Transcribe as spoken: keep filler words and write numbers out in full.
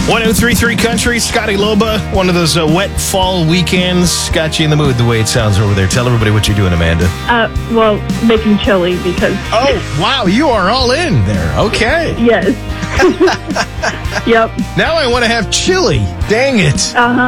one oh three point three Country, Scotty Loba. One of those uh, wet fall weekends got you in the mood the way it sounds over there. Tell everybody what you're doing, Amanda. Uh, well, making chili because... Oh, wow, you are all in there. Okay. Yes. Yep. Now I want to have chili. Dang it. Uh-huh.